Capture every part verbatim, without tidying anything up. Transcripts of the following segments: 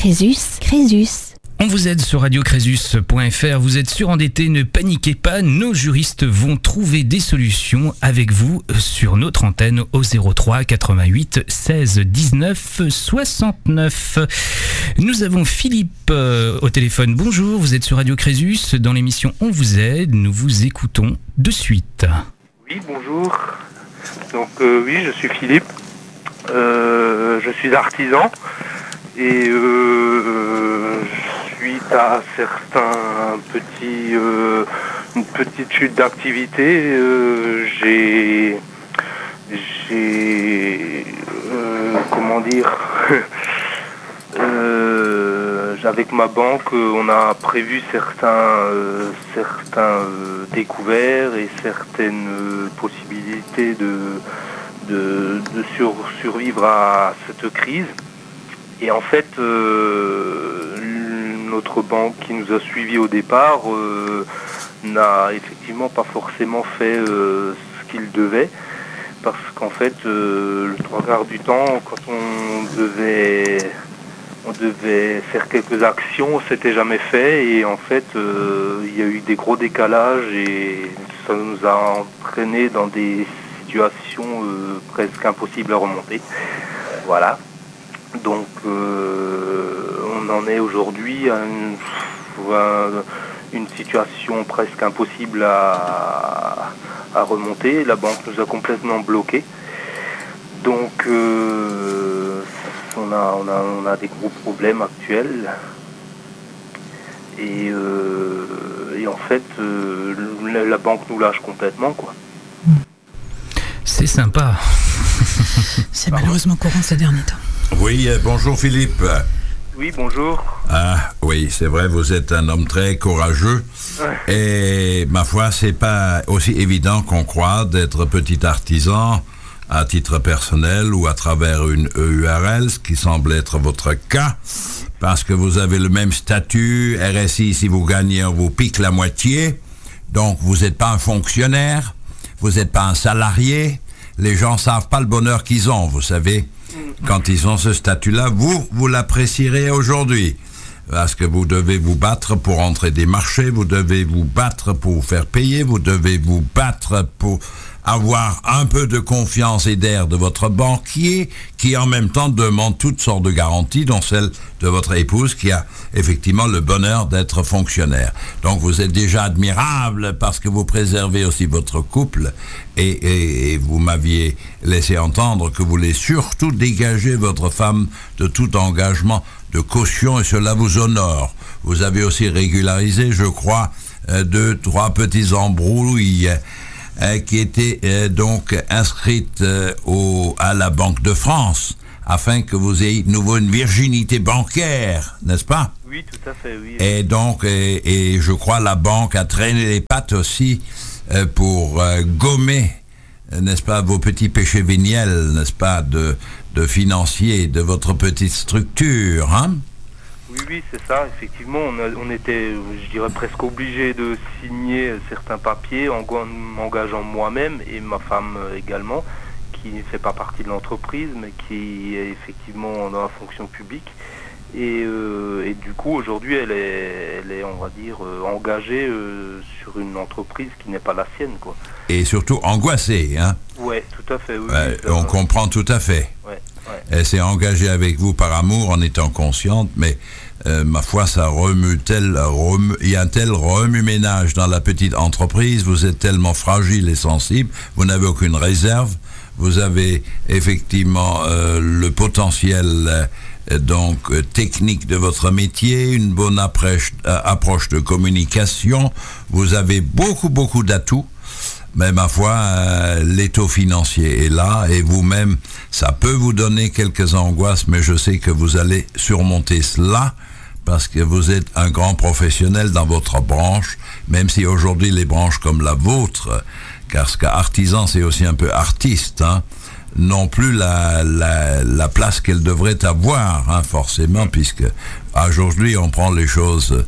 Crésus, Crésus. On vous aide sur radio crésus point f r. Vous êtes surendetté, ne paniquez pas. Nos juristes vont trouver des solutions avec vous sur notre antenne au zéro trois quatre-vingt-huit seize dix-neuf soixante-neuf. Nous avons Philippe euh, au téléphone. Bonjour, vous êtes sur Radio Crésus dans l'émission On vous aide. Nous vous écoutons de suite. Oui, bonjour. Donc euh, oui, je suis Philippe. Euh, je suis artisan et euh, suite à certains petits, euh, une petite chute d'activité, euh, j'ai, j'ai, euh, comment dire, euh, avec ma banque, on a prévu certains, euh, certains euh, découverts et certaines euh, possibilités de, de, de sur, survivre à cette crise. Et en fait, euh, notre banque qui nous a suivis au départ euh, n'a effectivement pas forcément fait euh, ce qu'il devait, parce qu'en fait, euh, le trois quarts du temps, quand on devait, on devait faire quelques actions, c'était jamais fait, et en fait, euh, il y a eu des gros décalages et ça nous a entraîné dans des situations euh, presque impossibles à remonter. Voilà. Donc euh, on en est aujourd'hui à une, à une situation presque impossible à, à remonter. La banque nous a complètement bloqués. Donc euh, on, a, on, a, on a des gros problèmes actuels. Et, euh, et en fait, euh, la, la banque nous lâche complètement, quoi. C'est sympa. C'est malheureusement courant ces derniers temps. Oui, euh, bonjour Philippe. Oui, bonjour. Ah, oui, c'est vrai, vous êtes un homme très courageux. Ouais. Et ma foi, c'est pas aussi évident qu'on croit d'être petit artisan à titre personnel ou à travers une E U R L, ce qui semble être votre cas, parce que vous avez le même statut. R S I, si vous gagnez, on vous pique la moitié. Donc, vous n'êtes pas un fonctionnaire, vous n'êtes pas un salarié. Les gens savent pas le bonheur qu'ils ont, vous savez. Quand ils ont ce statut-là, vous, vous l'apprécierez aujourd'hui. Parce que vous devez vous battre pour entrer des marchés, vous devez vous battre pour vous faire payer, vous devez vous battre pour avoir un peu de confiance et d'air de votre banquier, qui en même temps demande toutes sortes de garanties, dont celle de votre épouse, qui a effectivement le bonheur d'être fonctionnaire. Donc vous êtes déjà admirable parce que vous préservez aussi votre couple, et, et, et vous m'aviez laissé entendre que vous voulez surtout dégager votre femme de tout engagement de caution, et cela vous honore. Vous avez aussi régularisé, je crois, deux, trois petits embrouilles Euh, qui était euh, donc inscrite euh, au, à la Banque de France, afin que vous ayez de nouveau une virginité bancaire, n'est-ce pas? Oui, tout à fait, oui. Et donc, et, et je crois la banque a traîné les pattes aussi euh, pour euh, gommer, euh, n'est-ce pas, vos petits péchés véniels, n'est-ce pas, de, de financier de votre petite structure, hein? Oui, oui, c'est ça. Effectivement, on, a, on était, je dirais, presque obligé de signer certains papiers en m'engageant moi-même et ma femme également, qui ne fait pas partie de l'entreprise, mais qui est effectivement dans la fonction publique. Et, euh, et du coup, aujourd'hui, elle est, elle est, on va dire, euh, engagée euh, sur une entreprise qui n'est pas la sienne, quoi. Et surtout angoissée, hein? Ouais, tout à fait. Oui, ouais, oui, on comprend tout à fait. Ouais. Ouais. Elle s'est engagée avec vous par amour en étant consciente, mais euh, ma foi, ça remue tel, remue, il y a un tel remue-ménage dans la petite entreprise, vous êtes tellement fragile et sensible, vous n'avez aucune réserve, vous avez effectivement euh, le potentiel euh, donc euh, technique de votre métier, une bonne approche, euh, approche de communication, vous avez beaucoup, beaucoup d'atouts. Mais ma foi, euh, l'étau financier est là, et vous-même, ça peut vous donner quelques angoisses, mais je sais que vous allez surmonter cela, parce que vous êtes un grand professionnel dans votre branche, même si aujourd'hui les branches comme la vôtre, car ce qu'artisan c'est aussi un peu artiste, hein, non plus la, la, la place qu'elles devraient avoir, hein, forcément, puisque aujourd'hui on prend les choses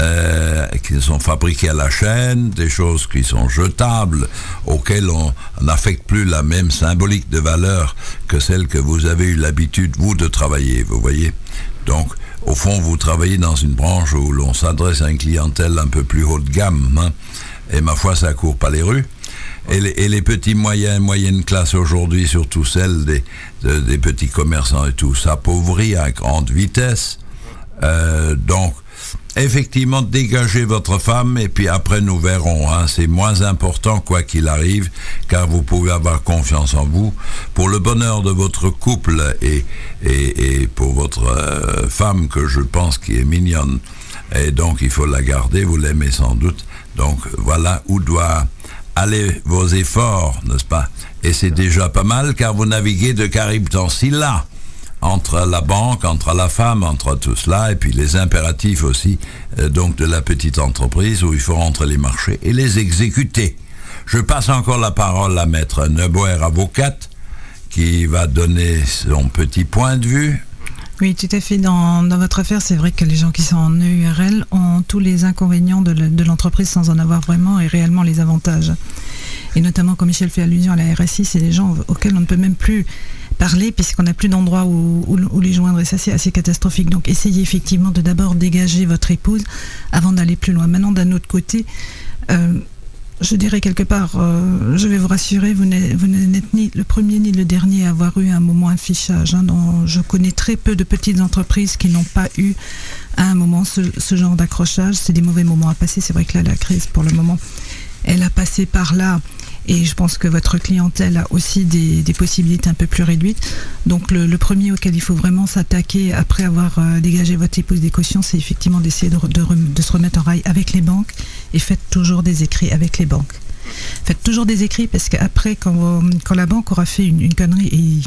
euh, qui sont fabriquées à la chaîne, des choses qui sont jetables, auxquelles on n'affecte plus la même symbolique de valeur que celle que vous avez eu l'habitude, vous, de travailler, vous voyez. Donc, au fond, vous travaillez dans une branche où l'on s'adresse à une clientèle un peu plus haut de gamme, hein, et ma foi, ça court pas les rues. Et les, et les petits moyens, moyennes classes aujourd'hui, surtout celles des, de, des petits commerçants et tout, s'appauvrit à grande vitesse. Euh, donc, effectivement, dégagez votre femme et puis après nous verrons. Hein, c'est moins important quoi qu'il arrive, car vous pouvez avoir confiance en vous. Pour le bonheur de votre couple et, et, et pour votre euh, femme, que je pense qui est mignonne, et donc il faut la garder, vous l'aimez sans doute. Donc voilà où doit aller vos efforts, n'est-ce pas? Et c'est déjà pas mal, car vous naviguez de Caraïbes en Scylla, entre la banque, entre la femme, entre tout cela, et puis les impératifs aussi, euh, donc de la petite entreprise, où il faut rentrer les marchés et les exécuter. Je passe encore la parole à Maître Neuboer, avocate, qui va donner son petit point de vue. Oui, tout à fait. Dans, dans votre affaire, c'est vrai que les gens qui sont en E U R L ont tous les inconvénients de, le, de l'entreprise sans en avoir vraiment et réellement les avantages. Et notamment, comme Michel fait allusion à la R S I, c'est des gens auxquels on ne peut même plus parler puisqu'on n'a plus d'endroit où, où, où les joindre, et ça c'est assez catastrophique. Donc essayez effectivement de d'abord dégager votre épouse avant d'aller plus loin. Maintenant, d'un autre côté, euh, je dirais quelque part, euh, je vais vous rassurer, vous n'êtes, vous n'êtes ni le premier ni le dernier à avoir eu un moment un fichage. Hein, dont je connais très peu de petites entreprises qui n'ont pas eu à un moment ce, ce genre d'accrochage. C'est des mauvais moments à passer. C'est vrai que là, la crise, pour le moment, elle a passé par là. Et je pense que votre clientèle a aussi des, des possibilités un peu plus réduites. Donc le, le premier auquel il faut vraiment s'attaquer après avoir euh, dégagé votre épouse des cautions, c'est effectivement d'essayer de, de, de se remettre en rail avec les banques, et faites toujours des écrits avec les banques. Faites toujours des écrits parce qu'après, quand, quand la banque aura fait une, une connerie, et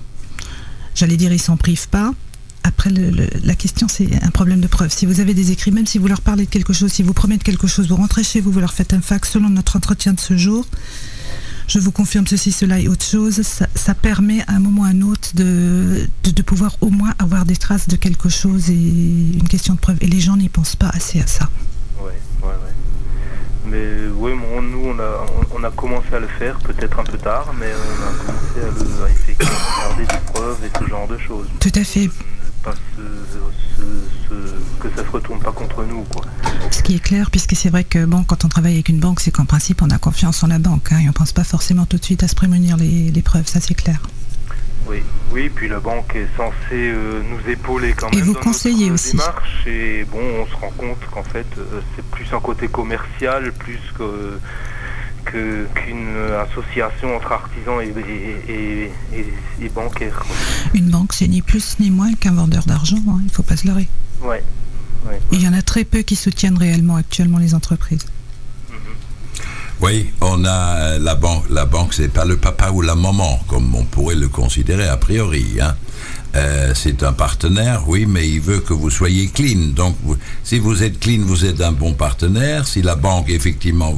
j'allais dire ils s'en privent pas, après le, le, la question c'est un problème de preuve. Si vous avez des écrits, même si vous leur parlez de quelque chose, si vous promettez quelque chose, vous rentrez chez vous, vous leur faites un fax selon notre entretien de ce jour, je vous confirme ceci, cela et autre chose, ça, ça permet à un moment ou à un autre de, de, de pouvoir au moins avoir des traces de quelque chose et une question de preuve. Et les gens n'y pensent pas assez à ça. Ouais, ouais, ouais. Mais oui, bon, nous on a, on, on a commencé à le faire, peut-être un peu tard, mais on a commencé à, le, à effectivement regarder des preuves et ce genre de choses. Tout à fait. Pas se, se, se, que ça se retourne pas contre nous, quoi. Ce qui est clair, puisque c'est vrai que bon, quand on travaille avec une banque, c'est qu'en principe on a confiance en la banque, hein, et on pense pas forcément tout de suite à se prémunir les, les preuves, ça c'est clair. Oui, oui, puis la banque est censée euh, nous épauler quand même et vous dans conseillez notre aussi. démarche, et bon, on se rend compte qu'en fait euh, c'est plus un côté commercial, plus que Que, qu'une association entre artisans et, et, et, et, et bancaires. Une banque, c'est ni plus ni moins qu'un vendeur d'argent, hein, il ne faut pas se leurrer. Ouais, ouais. Il y en a très peu qui soutiennent réellement actuellement les entreprises. Mm-hmm. Oui, on a la banque. La banque, c'est pas le papa ou la maman, comme on pourrait le considérer a priori. Hein. Euh, c'est un partenaire, oui, mais il veut que vous soyez clean. Donc, vous, si vous êtes clean, vous êtes un bon partenaire. Si la banque, effectivement,